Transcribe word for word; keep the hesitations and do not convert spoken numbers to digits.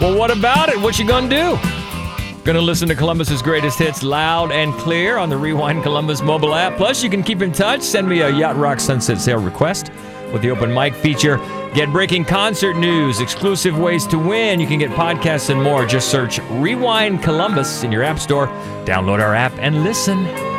Well, what about it? What you gonna do? Gonna listen to Columbus's greatest hits loud and clear on the Rewind Columbus mobile app. Plus, you can keep in touch. Send me a Yacht Rock Sunset Sale request with the open mic feature. Get breaking concert news, exclusive ways to win. You can get podcasts and more. Just search Rewind Columbus in your app store. Download our app and listen.